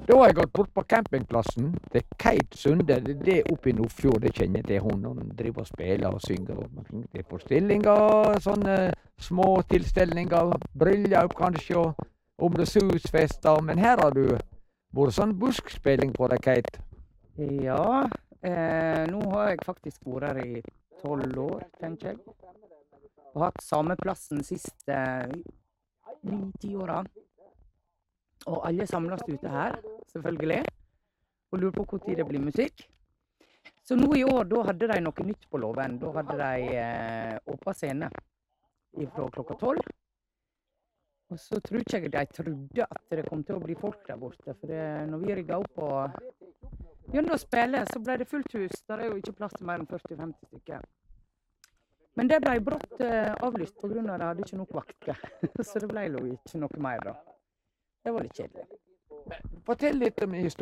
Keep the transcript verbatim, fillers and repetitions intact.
Da har jeg gått bort på campingplassen. Det er Keit Sunde. Det det er oppe i Nordfjord. Det kjenner jeg til. Hun, hun driver og spiller og synger. Og det er forstillinger, sånne små tilstelninger. Bryllup kanskje, og om det susfester. Men her har du vært sånn buskspilling på deg, Keit. Ja, eh, nå har jeg faktisk vært her i tolv år, tenker jeg. Og hatt samme plassen siste ni-ti åra. Og alle samles ute her, selvfølgelig, og lurer på hvor tid det blir musikk. Så nå i år, da hadde de noe nytt på loven. Da hadde de eh, åpen scene fra klokka tolv. Og så tror ikke jeg de trodde at det kom til å bli folk der borte, for det, når vi rigget opp og begynte å spille, så ble det fullt hus. Der er jo ikke plass til mer enn førti til femti stykker. Men det ble brått eh, avlyst på grunn av at de hadde ikke nok vakter, så det ble jo ikke noe mer da. Det var litt kjedelig. Fortell litt om historien.